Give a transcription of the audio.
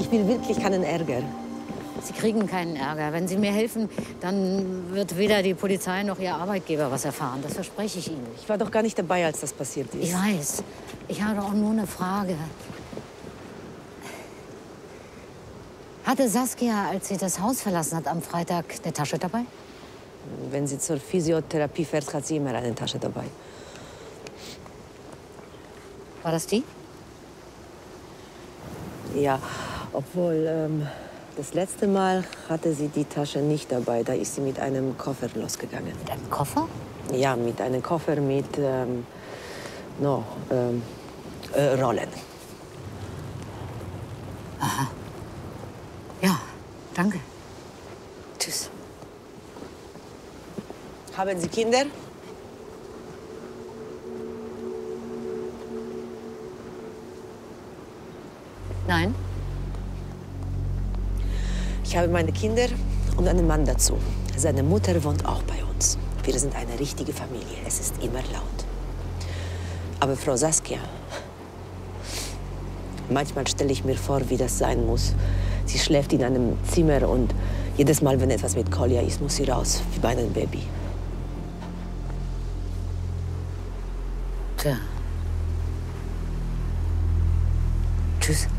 Ich will wirklich keinen Ärger. Sie kriegen keinen Ärger. Wenn Sie mir helfen, dann wird weder die Polizei noch Ihr Arbeitgeber was erfahren. Das verspreche ich Ihnen. Ich war doch gar nicht dabei, als das passiert ist. Ich weiß. Ich habe auch nur eine Frage. Hatte Saskia, als sie das Haus verlassen hat, am Freitag eine Tasche dabei? Wenn sie zur Physiotherapie fährt, hat sie immer eine Tasche dabei. War das die? Ja, obwohl das letzte Mal hatte sie die Tasche nicht dabei. Da ist sie mit einem Koffer losgegangen. Mit einem Koffer? Ja, mit einem Koffer mit Rollen. Aha. Ja, danke. Tschüss. Haben Sie Kinder? Nein? Ich habe meine Kinder und einen Mann dazu. Seine Mutter wohnt auch bei uns. Wir sind eine richtige Familie. Es ist immer laut. Aber Frau Saskia, manchmal stelle ich mir vor, wie das sein muss. Sie schläft in einem Zimmer und jedes Mal, wenn etwas mit Kolja ist, muss sie raus, wie bei einem Baby. Tja. Tschüss.